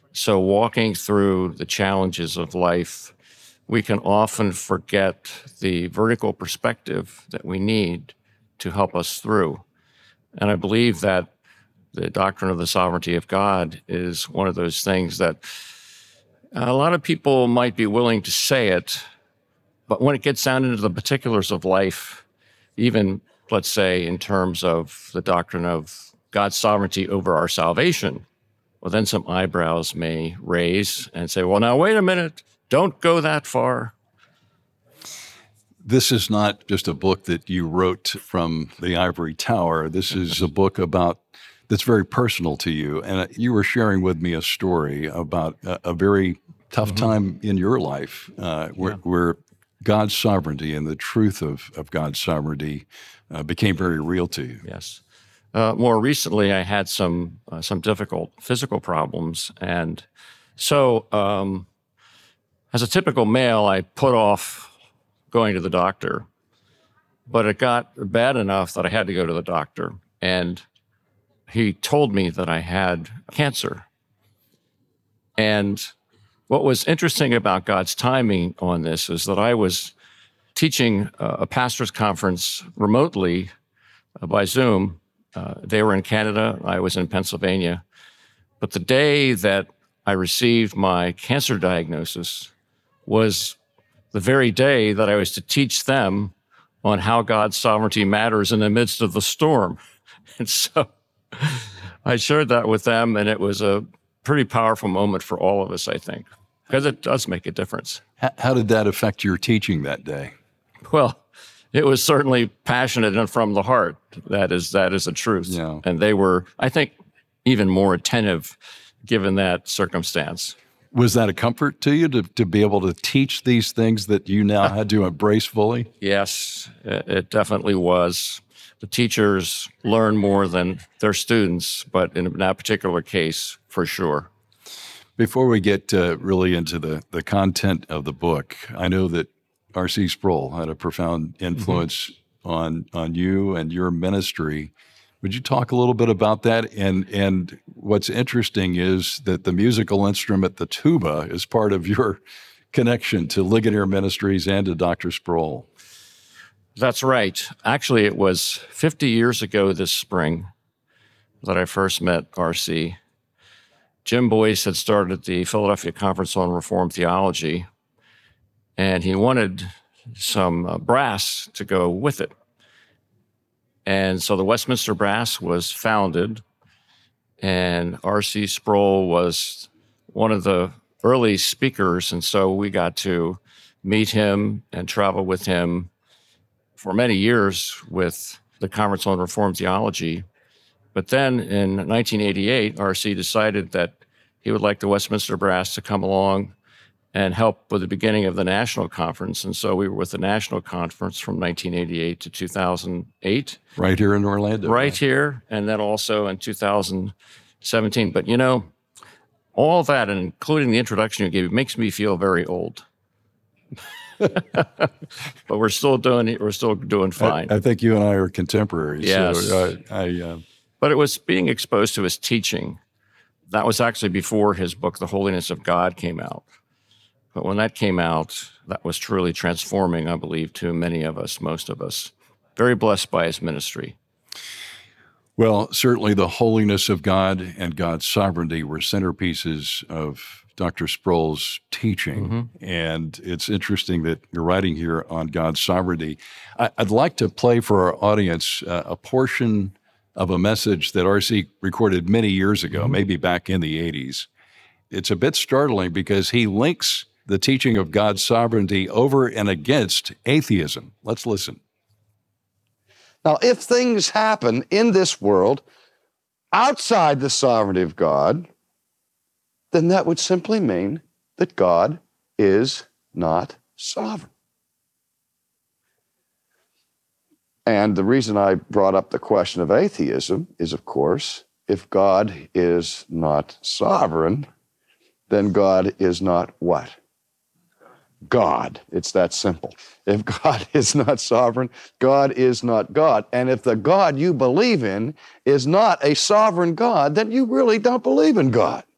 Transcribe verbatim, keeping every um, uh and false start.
So walking through the challenges of life, we can often forget the vertical perspective that we need to help us through. And I believe that the doctrine of the sovereignty of God is one of those things that a lot of people might be willing to say it, but when it gets down into the particulars of life, even, let's say, in terms of the doctrine of God's sovereignty over our salvation, well, then some eyebrows may raise and say, well, now, wait a minute, don't go that far. This is not just a book that you wrote from the ivory tower. This is a book about that's very personal to you. And you were sharing with me a story about a, a very tough mm-hmm. time in your life uh, where, yeah. where God's sovereignty and the truth of, of God's sovereignty uh, became very real to you. Yes. Uh, more recently, I had some uh, some difficult physical problems. And so um, as a typical male, I put off going to the doctor. But it got bad enough that I had to go to the doctor. And he told me that I had cancer. And what was interesting about God's timing on this is that I was teaching a pastor's conference remotely uh, by Zoom. Uh, they were in Canada, I was in Pennsylvania. But the day that I received my cancer diagnosis was the very day that I was to teach them on how God's sovereignty matters in the midst of the storm. And so I shared that with them, and it was a pretty powerful moment for all of us, I think, because it does make a difference. How did that affect your teaching that day? Well, it was certainly passionate and from the heart. That is that is the truth. Yeah. And they were, I think, even more attentive given that circumstance. Was that a comfort to you to, to be able to teach these things that you now had to embrace fully? Yes, it definitely was. The teachers learn more than their students, but in that particular case, for sure. Before we get uh, really into the, the content of the book, I know that R C Sproul had a profound influence mm-hmm. on on you and your ministry. Would you talk a little bit about that? And and what's interesting is that the musical instrument, the tuba, is part of your connection to Ligonier Ministries and to Doctor Sproul. That's right. Actually, it was fifty years ago this spring that I first met R C. Jim Boyce had started the Philadelphia Conference on Reformed Theology, and he wanted some uh, brass to go with it. And so the Westminster Brass was founded, and R C Sproul was one of the early speakers, and so we got to meet him and travel with him for many years with the Conference on Reformed Theology. But then in nineteen eighty-eight, R C decided that he would like the Westminster Brass to come along and help with the beginning of the National Conference. And so we were with the National Conference from nineteen eighty-eight to two thousand eight. Right here in Orlando. Right, right here, and then also in two thousand seventeen. But you know, all that, and including the introduction you gave, makes me feel very old. But we're still doing it. We're still doing fine. I, I think you and I are contemporaries. Yes. So I, I, uh... But it was being exposed to his teaching. That was actually before his book, The Holiness of God, came out. But when that came out, that was truly transforming, I believe, to many of us, most of us. Very blessed by his ministry. Well, certainly the holiness of God and God's sovereignty were centerpieces of Doctor Sproul's teaching. Mm-hmm. And it's interesting that you're writing here on God's sovereignty. I, I'd like to play for our audience uh, a portion of a message that R C recorded many years ago, mm-hmm. maybe back in the eighties. It's a bit startling because he links the teaching of God's sovereignty over and against atheism. Let's listen. Now, if things happen in this world outside the sovereignty of God, then that would simply mean that God is not sovereign. And the reason I brought up the question of atheism is, of course, if God is not sovereign, then God is not what? God. It's that simple. If God is not sovereign, God is not God. And if the God you believe in is not a sovereign God, then you really don't believe in God.